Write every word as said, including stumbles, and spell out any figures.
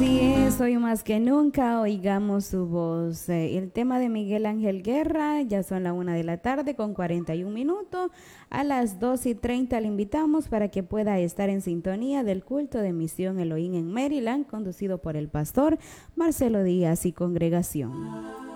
Así es, hoy más que nunca oigamos su voz. Eh, el tema de Miguel Ángel Guerra, ya son la una de la tarde con cuarenta y un minutos. A las dos y treinta le invitamos para que pueda estar en sintonía del culto de Misión Elohim en Maryland, conducido por el pastor Marcelo Díaz y congregación.